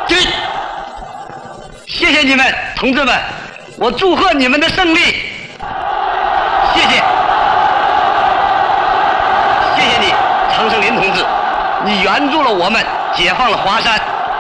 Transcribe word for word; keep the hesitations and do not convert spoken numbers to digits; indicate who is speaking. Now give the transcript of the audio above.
Speaker 1: 对，谢谢你们，同志们，我祝贺你们的胜利，谢谢，谢谢你，常胜林同志，你援助了我们，解放了华山。